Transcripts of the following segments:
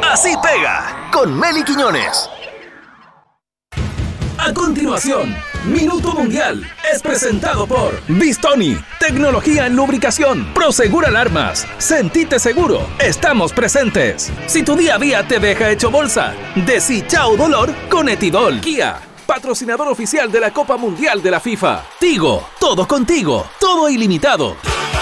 Así pega con Meli Quiñones. A continuación, Minuto Mundial es presentado por Bistoni, tecnología en lubricación, Prosegur Alarmas, sentite seguro, estamos presentes. Si tu día a día te deja hecho bolsa, decí chao dolor con Etidol. Kia, patrocinador oficial de la Copa Mundial de la FIFA. Tigo, todo contigo, todo ilimitado.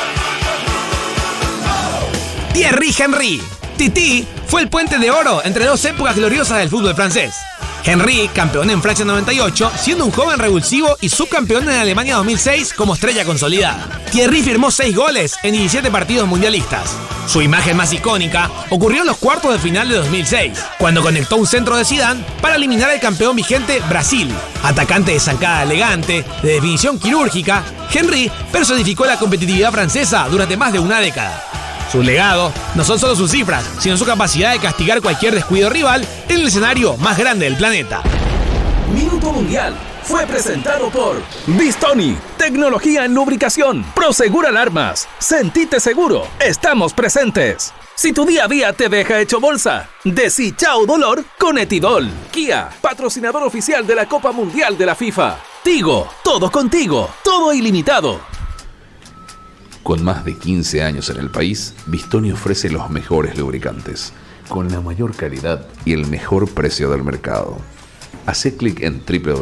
Thierry Henry. Titi fue el puente de oro entre dos épocas gloriosas del fútbol francés. Henry, campeón en Francia 98, siendo un joven revulsivo y subcampeón en Alemania 2006 como estrella consolidada. Thierry firmó 6 goles en 17 partidos mundialistas. Su imagen más icónica ocurrió en los cuartos de final de 2006, cuando conectó un centro de Zidane para eliminar al campeón vigente Brasil. Atacante de zancada elegante, de definición quirúrgica, Henry personificó la competitividad francesa durante más de una década. Su legado no son solo sus cifras, sino su capacidad de castigar cualquier descuido rival en el escenario más grande del planeta. Minuto Mundial fue presentado por Bistoni, tecnología en lubricación, Prosegur Alarmas, sentite seguro, estamos presentes. Si tu día a día te deja hecho bolsa, decí chao dolor con Etidol. Kia, patrocinador oficial de la Copa Mundial de la FIFA. Tigo, todo contigo, todo ilimitado. Con más de 15 años en el país, Bistoni ofrece los mejores lubricantes, con la mayor calidad y el mejor precio del mercado. Hacé clic en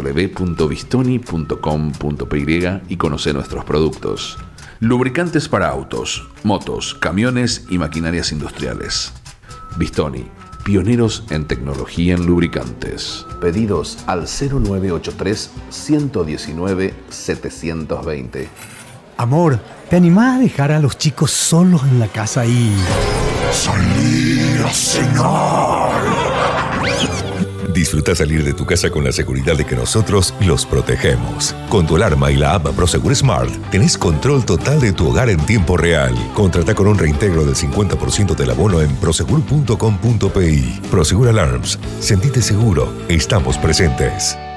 www.bistoni.com.py y conoce nuestros productos. Lubricantes para autos, motos, camiones y maquinarias industriales. Bistoni, pioneros en tecnología en lubricantes. Pedidos al 0983 119 720. Amor, ¿te animás a dejar a los chicos solos en la casa y salir a cenar? Disfruta salir de tu casa con la seguridad de que nosotros los protegemos. Con tu alarma y la app Prosegur Smart, tenés control total de tu hogar en tiempo real. Contrata con un reintegro del 50% del abono en prosegur.com.pi. Prosegur Alarms. Sentite seguro. Estamos presentes.